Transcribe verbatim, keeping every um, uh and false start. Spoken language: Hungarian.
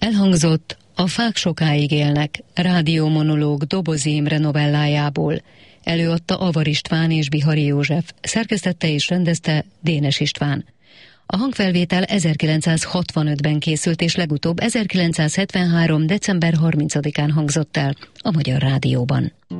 Elhangzott A fák sokáig élnek, rádiómonológ Dobozi Imre novellájából. Előadta Avar István és Bihari József, szerkesztette és rendezte Dénes István. A hangfelvétel ezerkilencszázhatvanötben készült, és legutóbb ezerkilencszázhetvenhárom. december harmincadikán hangzott el a Magyar Rádióban.